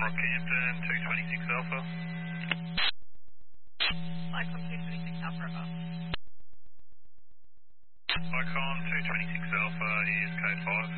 Rockhampton, 226 Alpha. Icon 226 Alpha. Icon 226 Alpha is code 5.